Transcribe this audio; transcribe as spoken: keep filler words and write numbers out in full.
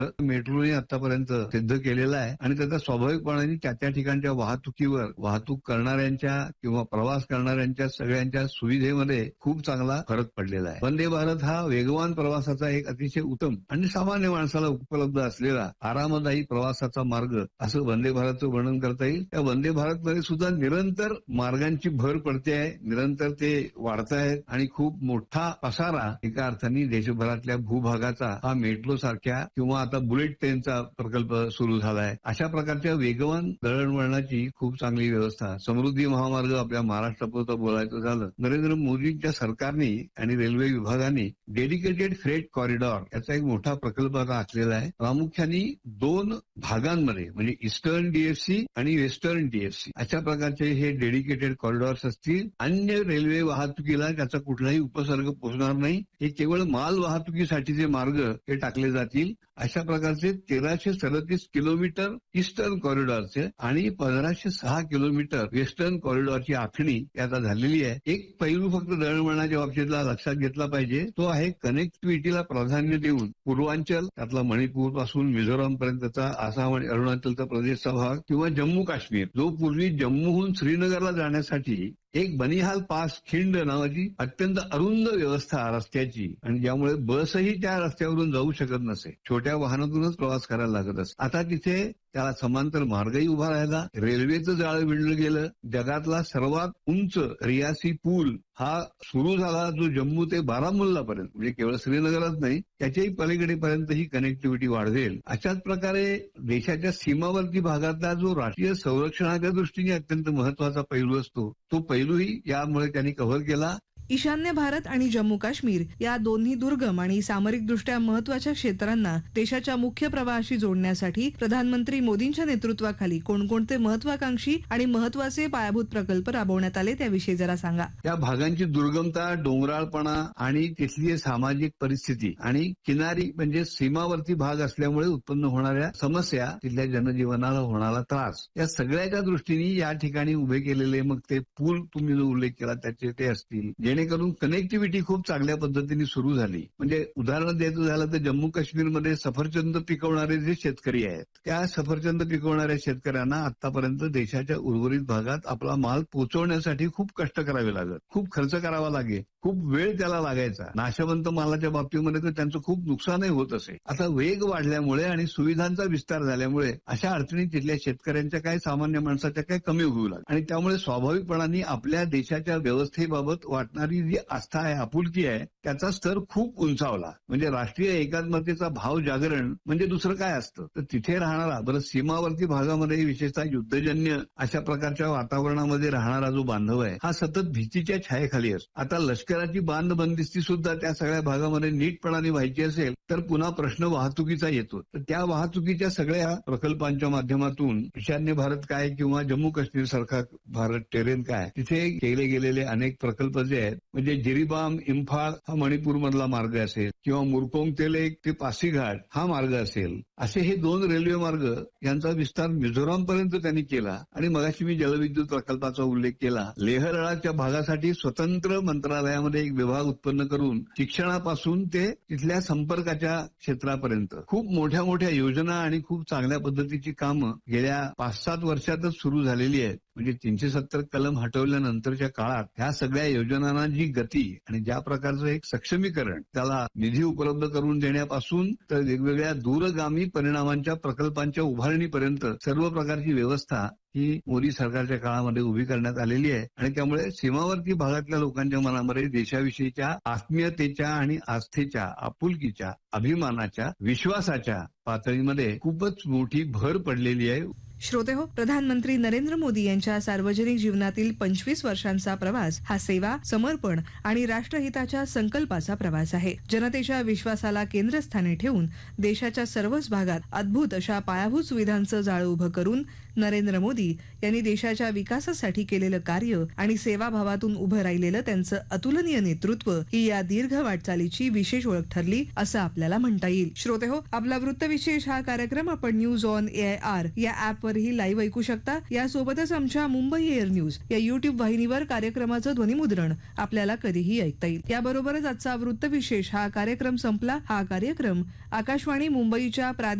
मेट्रोने आतापर्यंत सिद्ध केलेला आहे आणि त्याचा स्वाभाविकपणाने त्या त्या ठिकाणच्या वाहतुकीवर वाहतूक करणाऱ्यांच्या किंवा प्रवास करणाऱ्यांच्या सगळ्यांच्या सुविधेमध्ये खूप चांगला फरक पडलेला आहे. वंदे भारत हा वेगवान प्रवासाचा एक अतिशय उत्तम आणि सामान्य माणसाला उपलब्ध असलेला आरामदायी प्रवासाचा मार्ग असं वंदे भारतचं वर्णन करता येईल. त्या वंदे भारतमध्ये सुद्धा निरंतर मार्गांची भर पडते आहे, निरंतर ते वाढत आहेत आणि खूप मोठा पसारा एका अर्थाने देशभरातल्या भूभागाचा हा मेट्रो सारख्या किंवा आता बुलेट ट्रेनचा प्रकल्प सुरू झाला आहे. अशा प्रकारच्या वेगवान दळणवळणाची खूप चांगली व्यवस्था. समृद्धी महामार्ग आपल्या महाराष्ट्रापुरतं बोलायचं झालं, नरेंद्र मोदींच्या सरकारने आणि रेल्वे विभागाने डेडिकेटेड फ्रेट कॉरिडॉर याचा एक मोठा प्रकल्प आता आखलेला आहे. प्रामुख्याने दोन भागांमध्ये म्हणजे ईस्टर्न डीएफसी आणि वेस्टर्न डीएफसी अशा प्रकारचे हे डेडिकेटेड कॉरिडॉर्स असतील. अन्य रेल्वे वाहतुकीला त्याचा कुठलाही उपसर्ग पोहोचणार नाही. हे केवळ माल वाहतुकीसाठीचे मार्ग हे टाकले जातील. अशा प्रकारचे तेराशे सदतीस किलोमीटर ईस्टर्न कॉरिडॉरचे आणि पंधराशे सहा किलोमीटर वेस्टर्न कॉरिडॉरची आखणी आता झालेली आहे. एक पैलू फक्त दळणवळणाच्या बाबतीतला लक्षात घेतला पाहिजे, तो आहे कनेक्टिव्हिटीला प्राधान्य देऊन पूर्वांचल त्यातला मणिपूर पासून मिझोराम पर्यंतचा आसाम आणि अरुणाचलचा प्रदेशचा भाग किंवा जम्मू काश्मीर जो पूर्वी जम्मूहून श्रीनगरला जाण्यासाठी एक बनिहाल पास खिंड नावाची अत्यंत अरुंद व्यवस्था रस्त्याची आणि ज्यामुळे बसही त्या रस्त्यावरून जाऊ शकत नसे, छोट्या वाहनातूनच प्रवास करायला लागत असे. आता तिथे त्याला समांतर मार्गही उभा राहिला. रेल्वेचं जाळं विणलं गेलं. जगातला सर्वात उंच रियासी पूल हा सुरू झाला जो जम्मू ते बारामुल्लापर्यंत म्हणजे केवळ श्रीनगरच नाही त्याच्याही पलीकडेपर्यंत ही कनेक्टिव्हिटी वाढवेल. अशाच प्रकारे देशाच्या सीमावर्ती भागातला जो राष्ट्रीय संरक्षणाच्या दृष्टीने अत्यंत महत्वाचा पैलू असतो तो पैलूही यामुळे त्यांनी कव्हर केला. ईशान्य भारत आणि जम्मू काश्मीर या दोन्ही दुर्गम आणि सामरिकदृष्ट्या महत्वाच्या क्षेत्रांना देशाच्या मुख्य प्रवाहाशी जोडण्यासाठी प्रधानमंत्री मोदींच्या नेतृत्वाखाली कोणकोणते महत्वाकांक्षी आणि महत्वाचे पायाभूत प्रकल्प राबवण्यात आले त्याविषयी जरा सांगा. या भागांची दुर्गमता, डोंगराळपणा आणि तिथली सामाजिक परिस्थिती आणि किनारी म्हणजे सीमावर्ती भाग असल्यामुळे उत्पन्न होणाऱ्या समस्या, तिथल्या जनजीवनाला होणारा त्रास या सगळ्याच्या दृष्टीने या ठिकाणी उभे केलेले मग ते पूल तुम्ही जो उल्लेख केला त्याचे ते असतील, जेणेकरून कनेक्टिव्हिटी खूप चांगल्या पद्धतीने सुरू झाली. म्हणजे उदाहरण द्यायचं झालं तर जम्मू काश्मीरमध्ये सफरचंद पिकवणारे जे शेतकरी आहेत त्या सफरचंद पिकवणाऱ्या शेतकऱ्यांना आतापर्यंत देशाच्या उर्वरित भागात आपला माल पोहोचवण्यासाठी खूप कष्ट करावे लागत, खूप खर्च करावा लागे, खूप वेळ त्याला लागायचा. नाशवंत मालाच्या बाबतीमध्ये तर त्यांचं खूप नुकसानही होत असे. आता वेग वाढल्यामुळे आणि सुविधांचा विस्तार झाल्यामुळे अशा अडचणी तिथल्या शेतकऱ्यांच्या काय सामान्य माणसाच्या काय कमी होऊ लागल्या आणि त्यामुळे स्वाभाविकपणाने आपल्या देशाच्या व्यवस्थेबाबत वाटणारी जी आस्था आहे, आपुलकी आहे त्याचा स्तर खूप उंचावला. म्हणजे राष्ट्रीय एकात्मतेचा भाव जागरण म्हणजे दुसरं काय असतं तर तिथे राहणारा बरं सीमावर्ती भागामध्ये विशेषतः युद्धजन्य अशा प्रकारच्या वातावरणामध्ये राहणारा जो बांधव आहे हा सतत भीतीच्या छायेखाली असतो. आता लष्कराची बांध बंदिस्ती सुद्धा त्या सगळ्या भागामध्ये नीटपणाने व्हायची असेल तर पुन्हा प्रश्न वाहतुकीचा येतो. तर त्या वाहतुकीच्या सगळ्या प्रकल्पांच्या माध्यमातून ईशान्य भारत काय किंवा जम्मू काश्मीर सारखा भारत टेरेन काय तिथे केले गेलेले अनेक प्रकल्प जे आहेत म्हणजे जिरीबाम इम्फाळ हा मणिपूर मधला मार्ग असेल किंवा मुरकोंग तेलेक ते पासीघाट हा मार्ग असेल, असे हे दोन रेल्वे मार्ग यांचा विस्तार मिझोराम पर्यंत त्यांनी केला. आणि मगाशी मी जलविद्युत प्रकल्पाचा उल्लेख केला. लेह लडाखच्या भागासाठी स्वतंत्र मंत्रालयामध्ये एक विभाग उत्पन्न करून शिक्षणापासून ते तिथल्या संपर्काच्या क्षेत्रापर्यंत खूप मोठ्या मोठ्या योजना आणि खूप चांगल्या पद्धतीची कामं गेल्या पाच सात वर्षातच सुरू झालेली आहेत. म्हणजे तीनशे सत्तर कलम हटवल्यानंतरच्या काळात ह्या सगळ्या योजनांना जी गती आणि ज्या प्रकारचं एक सक्षमीकरण त्याला निधी उपलब्ध करून देण्यापासून तर वेगवेगळ्या दूरगामी परिणामांच्या प्रकल्पांच्या उभारणीपर्यंत सर्व प्रकारची व्यवस्था ही मोदी सरकारच्या काळामध्ये उभी करण्यात आलेली आहे. आणि त्यामुळे सीमावर्ती भागातल्या लोकांच्या मनामध्ये देशाविषयीच्या आत्मीयतेच्या आणि आस्थेच्या, आपुलकीच्या, अभिमानाच्या, विश्वासाच्या पातळीमध्ये खूपच मोठी भर पडलेली आहे. श्रोते हो, प्रधानमंत्री नरेंद्र मोदी यांच्या सार्वजनिक जीवनातील पंचवीस वर्षांचा प्रवास हा सेवा, समर्पण आणि राष्ट्रहिताच्या संकल्पाचा प्रवास आहे. जनतेच्या विश्वासाला केंद्रस्थानी ठेवून देशाच्या सर्वच भागात अद्भुत अशा पायाभूत सुविधांचं जाळं उभं करून नरेंद्र मोदी यांनी देशाच्या विकासासाठी केलेलं कार्य आणि सेवाभावातून उभं राहिलेलं त्यांचं अतुलनीय नेतृत्व ही या दीर्घ वाटचालीची विशेष ओळख ठरली असं आपल्याला म्हणता येईल. श्रोते हो, आपला वृत्तविशेष हा कार्यक्रम आपण news on A I R या ऍपवर वर लाईव्ह ऐकू शकता. यासोबतच आमच्या मुंबई एअर न्यूज या युट्यूब वाहिनीवर कार्यक्रमाचं ध्वनिमुद्रण आपल्याला कधीही ऐकता येईल. याबरोबरच आजचा वृत्तविशेष हा कार्यक्रम संपला. हा कार्यक्रम आकाशवाणी मुंबईच्या